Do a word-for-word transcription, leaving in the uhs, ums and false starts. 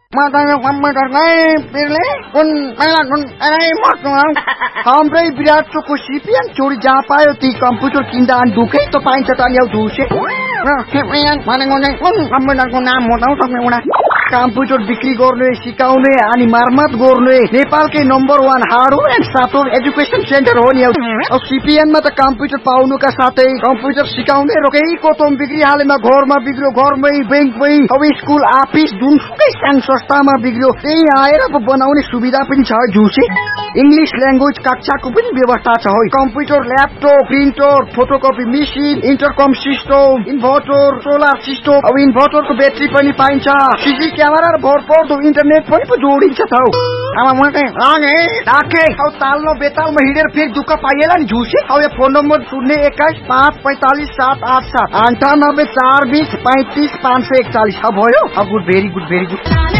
Matanya komputer kayak pilih kun malah kun eh matang. Hambre birat cukup sipian curi japayo ti komputer kindaan duke to pain cetan yau duse. Nah, kepian mana ngone kun komputer kun namu tahu tak ngona. Komputer बिक्री गर्ने सिकाउने अनि मर्मत गर्ने नेपालकै number one hardware and software education centre हो नि। अब सीपीएन मा त कम्प्युटर पाउनुका साथै कम्प्युटर सिकाउने रोकै कोतम बिक्री हालेमा घरमा बिग्रियो घरमै बैंकमै अब स्कुल अफिस जुनसुकै सानो संस्थामा बिग्रियो त्यही आएर बनाउने सुविधा पनि छ जुसे। इंग्लिश ल्याङ्ग्वेज कक्षाको पनि व्यवस्था छ हो। Computer laptop printer photocopy machine इन्टरकम system inverter solar system अब इन्भर्टरको ब्याट्री पनि पाइन्छ। सीसी क्यामेरा र भरपर्दो इन्टरनेट पनि पो जोडिन्छ त हो। अब मलाई लागे डाके अब तालमा बेतालमा हिँडेर फेरि दुःख पाइएला नि झुसे। अब यो फोन नम्बर शून्य एक्काइस पाँच पैंतालीस सात आठ सात अन्ठानब्बे चार बीस पैंतीस पाँच सौ एकचालीस अब भयो। अब good very good very good.